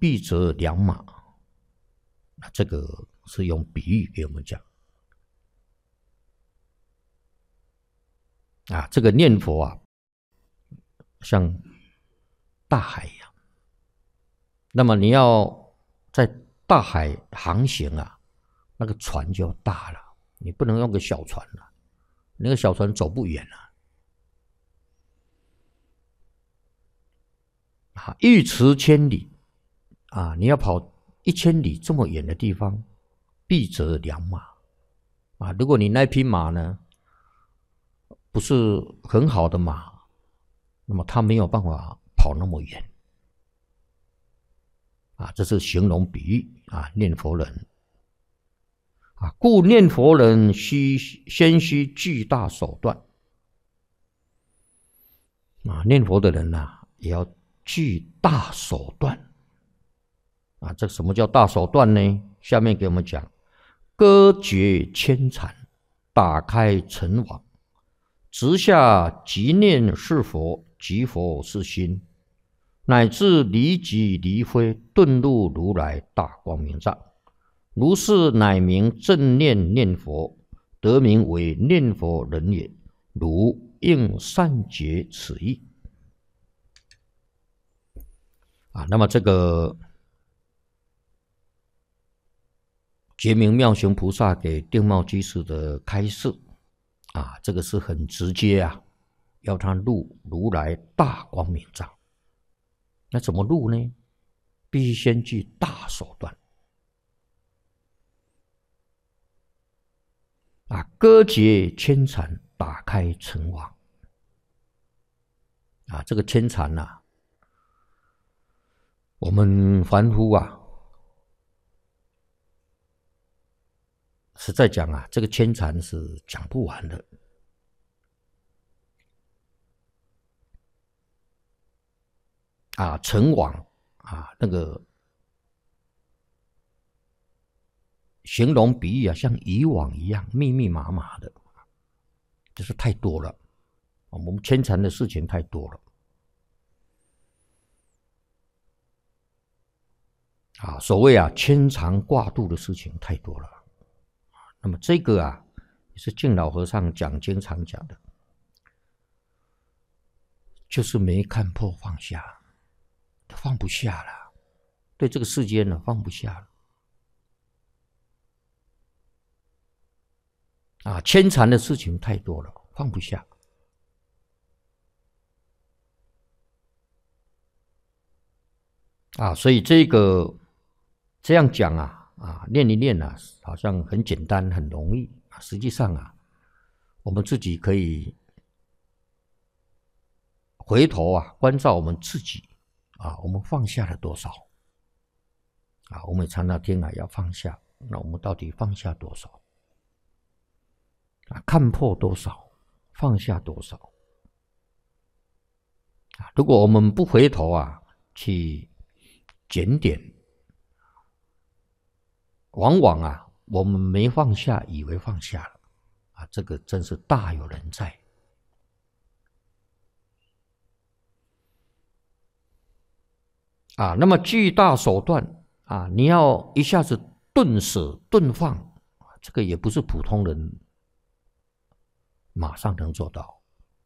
必则良马。这个是用比喻给我们讲啊，这个念佛啊，像大海一样。那么你要在大海航行啊，那个船就要大了，你不能用个小船了，那个小船走不远了。啊，欲驰千里啊，你要跑1000里这么远的地方，必则良马啊。如果你那匹马呢不是很好的马，那么它没有办法跑那么远啊。这是形容比喻啊，念佛人啊，故念佛人先须具大手段啊。念佛的人啊，也要具大手段啊。这什么叫大手段呢？下面给我们讲：割绝牵缠，打开尘网，直下即念是佛，即佛是心，乃至离己离非，顿入如来大光明藏。如是乃名正念念佛，得名为念佛人也。如应善解此意啊。那么这个觉明妙行菩萨给定茂居士的开示啊，这个是很直接啊，要他入如来大光明藏。那怎么入呢？必须先具大手段啊，割绝牵缠，打开尘网啊。这个牵缠啊，我们凡夫啊，实在讲啊，这个牵缠是讲不完的啊。尘网啊，那个形容比喻啊，像渔网一样密密麻麻的，就是太多了。我们牵缠的事情太多了啊。所谓啊，牵肠挂肚的事情太多了。那么这个啊，也是净老和尚讲经常讲的，就是没看破放下，放不下了，对这个世间呢放不下了啊。牵缠的事情太多了，放不下啊。所以这样讲啊。念一念啊，好像很简单很容易啊。实际上啊，我们自己可以回头啊关照我们自己啊，我们放下了多少啊？我们常常听啊要放下，那我们到底放下多少啊？看破多少，放下多少啊？如果我们不回头啊去检点，往往啊，我们没放下，以为放下了啊，这个真是大有人在啊。那么具大手段啊，你要一下子顿舍顿放，这个也不是普通人马上能做到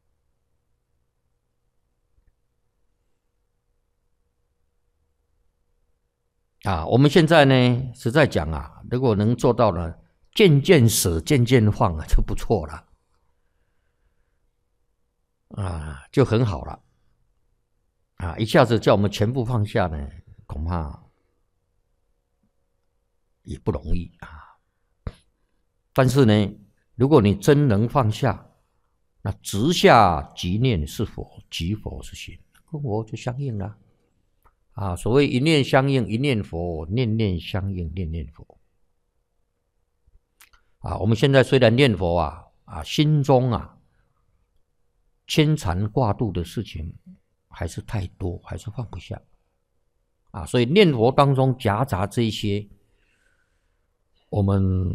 啊。我们现在呢，实在讲啊，如果能做到呢，渐渐舍，渐渐放啊，就不错了啊，就很好了啊。一下子叫我们全部放下呢，恐怕也不容易啊。但是呢，如果你真能放下，那直下即念是佛，即佛是心，跟我就相应了啊。所谓一念相应，一念佛；念念相应，念念佛啊。我们现在虽然念佛啊，心中啊牵缠挂肚的事情还是太多，还是放不下啊。所以念佛当中夹杂这一些，我们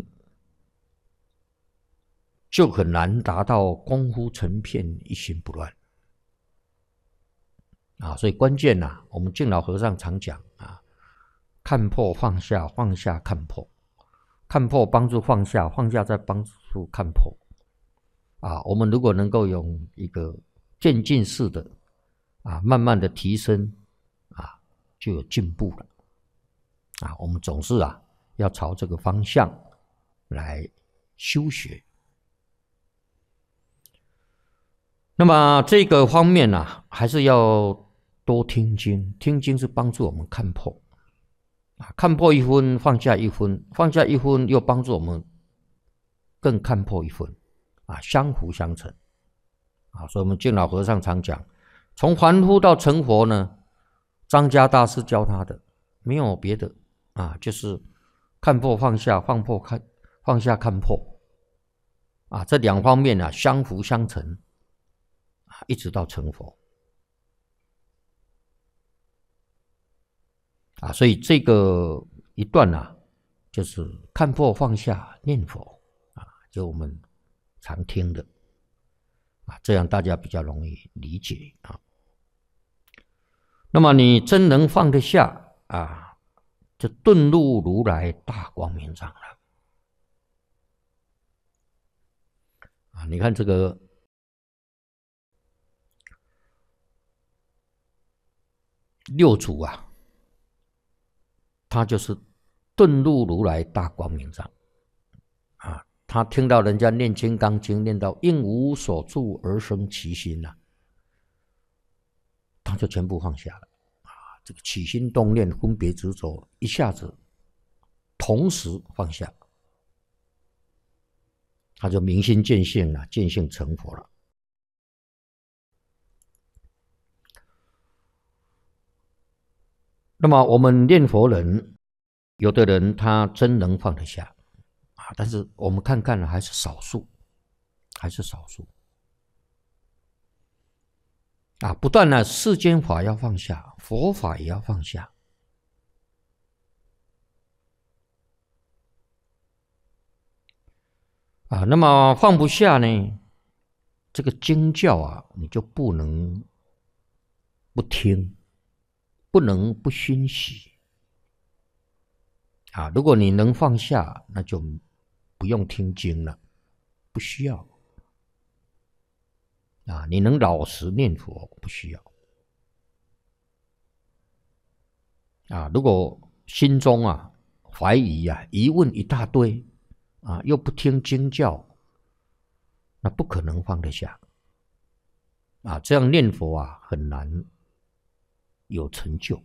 就很难达到功夫成片，一心不乱啊。所以关键啊，我们净老和尚常讲啊， 看破放下，放下看破，看破帮助放下，放下再帮助看破。我们如果能够用一个渐进式的慢慢的提升就有进步了。我们总是要朝这个方向来修学。那么这个方面还是要多听经，听经是帮助我们看破，看破一分，放下一分，放下一分又帮助我们更看破一分，相辅相成。所以我们净老和尚常讲，从凡夫到成佛呢，张家大师教他的没有别的就是看破放下，放下看破这两方面相辅相成，一直到成佛所以这个一段就是看破放下念佛就我们常听的这样大家比较容易理解那么你真能放得下就顿入如来大光明藏了你看这个六祖他就是顿入如来大光明藏他听到人家念金刚经念到应无所住而生其心他就全部放下了这个起心动念分别执着一下子同时放下，他就明心见性了，见性成佛了。那么我们念佛人，有的人他真能放得下但是我们看看还是少数，不但世间法要放下，佛法也要放下。那么放不下呢，这个经教你就不能不听，不能不熏习如果你能放下，那就不用听经了，不需要你能老实念佛，不需要如果心中怀疑疑问一大堆又不听经教，那不可能放得下这样念佛很难有成就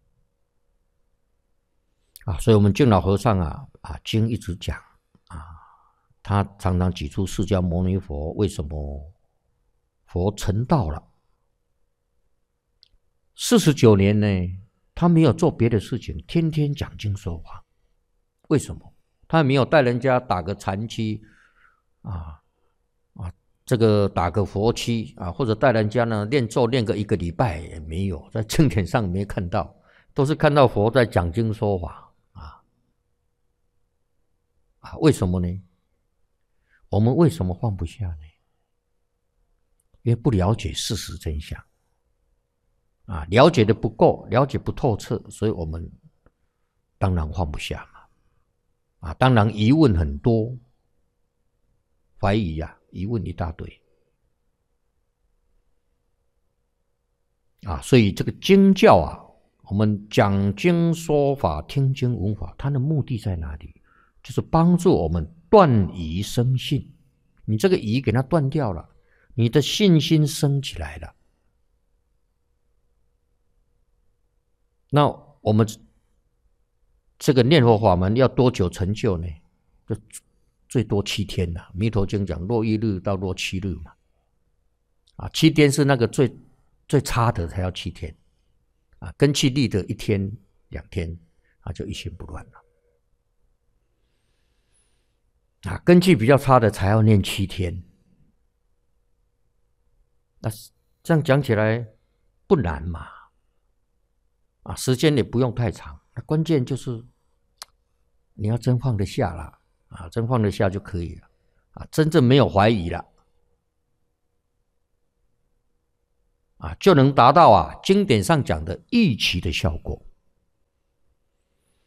所以我们净老和尚经一直讲他常常举出释迦牟尼佛为什么佛成道了49年呢，他没有做别的事情，天天讲经说法。为什么？他没有带人家打个禅期这个打个佛期或者带人家呢练咒练个1个礼拜也没有，在经典上没看到，都是看到佛在讲经说法为什么呢？我们为什么放不下呢？因为不了解事实真相了解的不够，了解不透彻，所以我们当然放不下嘛当然疑问很多，怀疑疑问一大堆所以这个经教我们讲经说法听经闻法，它的目的在哪里？就是帮助我们断疑生信。你这个疑给它断掉了，你的信心升起来了，那我们这个念佛法门要多久成就呢？就最多7天了。弥陀经讲若1日到若7日嘛7天是那个最差的才要7天根气力的1天2天就一心不乱了根气比较差的才要念7天。那这样讲起来不难嘛时间也不用太长，那关键就是你要真放得下了真放得下就可以了真正没有怀疑了就能达到经典上讲的预期的效果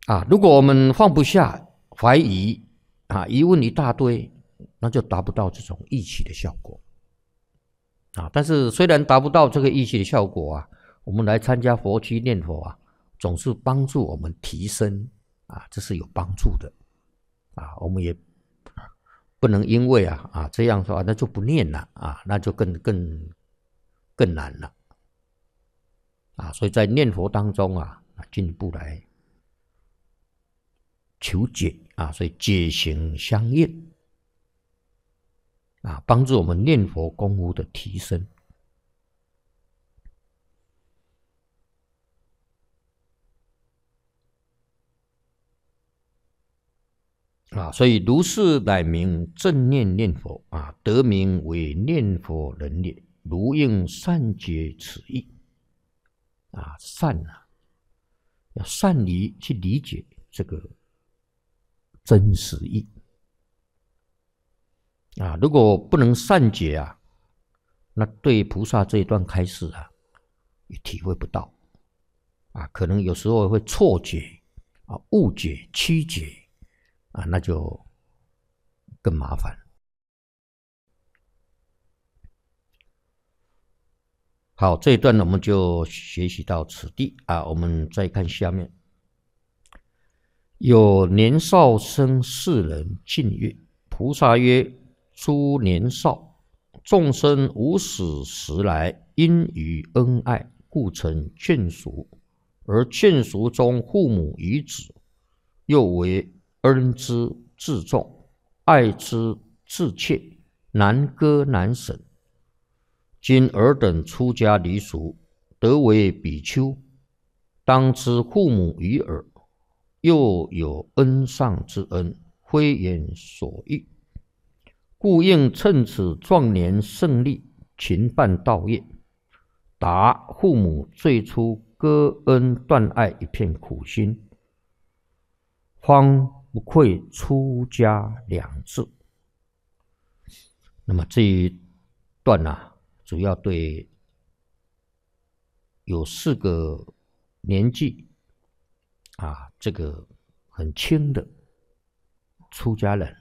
如果我们放不下、怀疑疑问一大堆，那就达不到这种忆起的效果但是虽然达不到这个忆起的效果我们来参加佛七念佛总是帮助我们提升这是有帮助的我们也不能因为这样说那就不念了那就更难了所以在念佛当中进一步来求解所以解行相应帮助我们念佛功夫的提升所以如是乃名正念念佛得名为念佛人也。如应善解此意善要善于去理解这个真实意如果不能善解那对菩萨这一段开示也体会不到可能有时候会错解误解曲解那就更麻烦。好，这一段呢我们就学习到此地我们再看下面。有年少生世人近曰：菩萨曰：诸年少，众生无始时来，因于恩爱，故成眷属。而眷属中父母与子，又为恩之至重，爱之至切，难割难舍。今尔等出家离俗，得为比丘，当知父母与尔，又有恩上之恩，非言所欲，故应趁此壮年胜利，勤办道业，达父母最初割恩断爱一片苦心，方不愧出家两字。那么这一段主要对有4个年纪这个很轻的出家人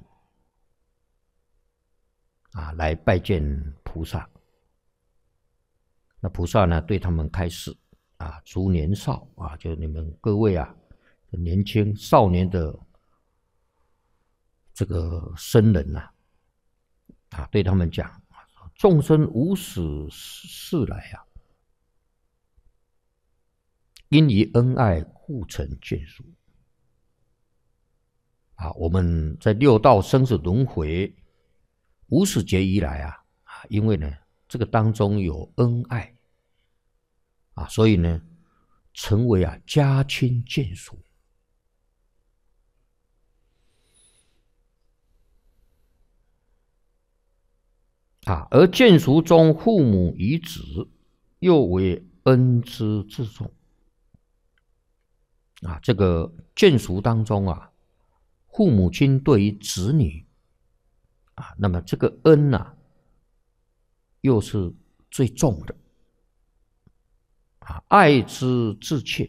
来拜见菩萨。那菩萨呢对他们开示诸年少就你们各位年轻少年的这个僧人对他们讲，众生无始世来因于恩爱，故成眷属。我们在6道生死轮回无始劫以来因为呢这个当中有恩爱所以呢成为家亲眷属。而眷属中父母与子，又为恩之至重。这个眷属当中父母亲对于子女那么这个恩又是最重的爱之至切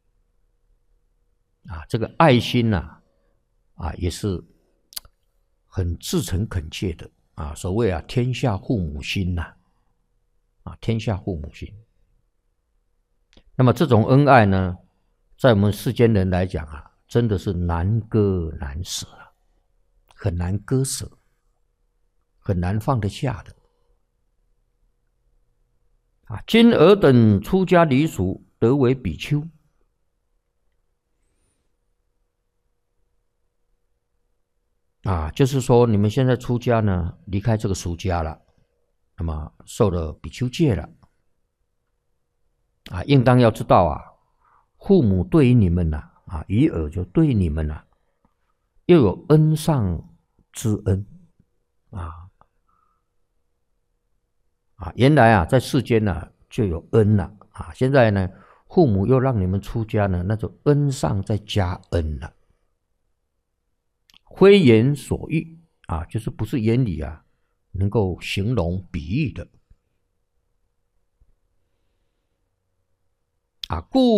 这个爱心也是很至诚恳切的所谓天下父母心天下父母心。那么这种恩爱呢，在我们世间人来讲真的是难割难舍很难割舍，很难放得下的今尔等出家离俗，得为比丘。就是说你们现在出家呢，离开这个俗家了，那么受了比丘戒了应当要知道父母对于你们与尔就对你们又有恩上之恩原来在世间就有恩了现在呢父母又让你们出家呢，那就恩上再加恩了。非言所喻就是不是言语能够形容比喻的故